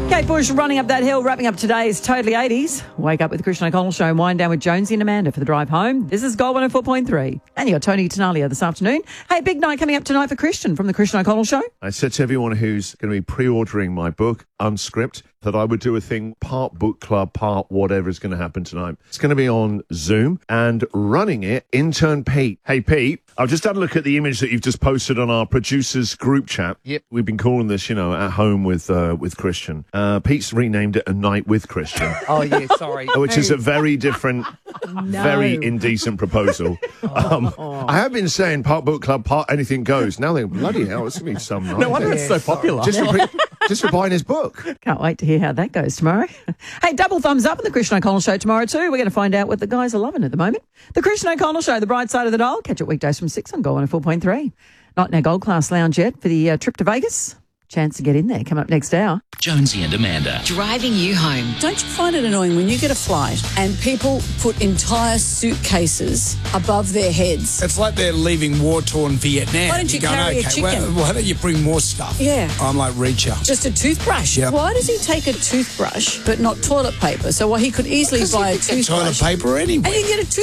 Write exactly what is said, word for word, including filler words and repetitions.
Kate Bush running up that hill, wrapping up today's Totally eighties. Wake up with the Christian O'Connell Show and wind down with Jonesy and Amanda for the drive home. This is Gold one oh four point three. And you're Tony Tenalia this afternoon. Hey, big night coming up tonight for Christian from the Christian O'Connell Show. I said to everyone who's going to be pre-ordering my book, Unscript, that I would do a thing, part book club, part whatever is going to happen tonight. It's going to be on Zoom, and running it, intern Pete. Hey, Pete, I've just had a look at the image that you've just posted on our producers group chat. Yep. We've been calling this, you know, at home with uh, with Christian. Uh, Pete's renamed it A Night with Christian. Oh, yeah, sorry. Which is a very different, No. very indecent proposal. Um, I have been saying part book club, part anything goes. Now they're bloody hell, it's going to be some night. No wonder Yeah. it's so popular. Just for, just for buying his book. Can't wait to hear how that goes tomorrow. Hey, double thumbs up on the Christian O'Connell Show tomorrow too. We're going to find out what the guys are loving at the moment. The Christian O'Connell Show, the bright side of the dial. Catch it weekdays from six on Gold one oh four point three. Not in our Gold Class Lounge yet for the uh, trip to Vegas. Chance to get in there. Coming up next hour. Jonesy and Amanda. Driving you home. Don't you find it annoying when you get a flight and people put entire suitcases above their heads? It's like they're leaving war-torn Vietnam. Why don't you You're carry a okay, chicken? well, why don't you bring more stuff? Yeah. I'm like Reacher. Just a toothbrush. Yep. Why does he take a toothbrush but not toilet paper? So while he could easily buy a Toilet toothbrush paper anyway. and you can get a